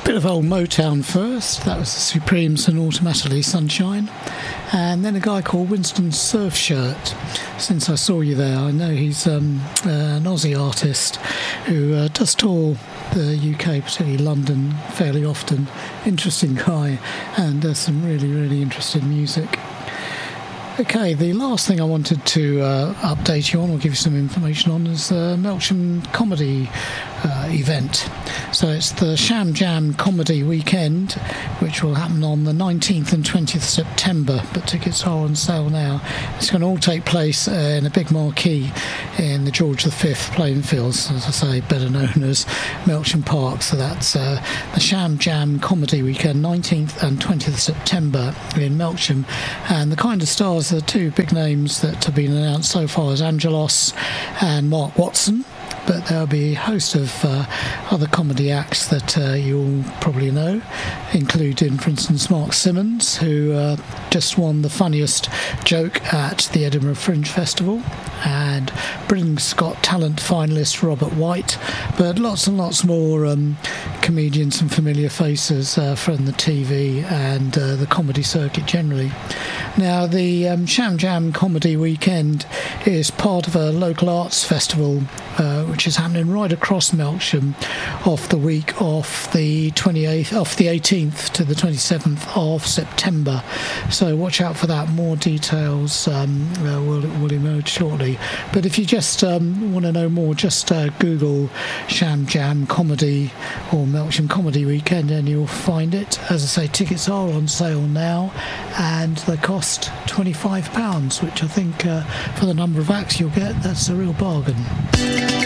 Bit of old Motown first. That was the Supremes and Automatically Sunshine. And then a guy called Winston Surfshirt. Since I saw you there, I know he's an Aussie artist who does tour the UK, particularly London, fairly often. Interesting guy and does some really, really interesting music. Okay, the last thing I wanted to update you on, or give you some information on, is the Melksham Comedy event. So it's the Sham Jam Comedy Weekend, which will happen on the 19th and 20th September, but tickets are on sale now. It's going to all take place in a big marquee in the George V playing fields, as I say, better known as Melksham Park. So that's the Sham Jam Comedy Weekend, 19th and 20th September in Melksham. And the kind of stars, the two big names that have been announced so far is Angelos and Mark Watson. But there'll be a host of other comedy acts that you'll probably know, including, for instance, Mark Simmons, who just won the funniest joke at the Edinburgh Fringe Festival, and Britain's Got Talent finalist Robert White, but lots and lots more comedians and familiar faces from the TV and the comedy circuit generally. Now, the Sham Jam Comedy Weekend is part of a local arts festival which is happening right across Melksham off the week of the 18th to the 27th of September. So watch out for that. More details will emerge shortly. But if you just want to know more, just Google Sham Jam Comedy or Melksham Comedy Weekend and you'll find it. As I say, tickets are on sale now and they cost £25, which I think for the number of acts you'll get, that's a real bargain.